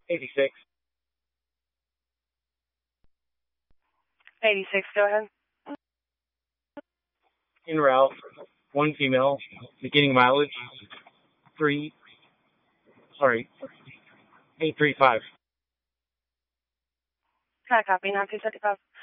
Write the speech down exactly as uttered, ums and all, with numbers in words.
eighty-six. eighty-six, go ahead. En route. One female. Beginning mileage. Three. Sorry. eight three five. Can I copy? nine two seven five.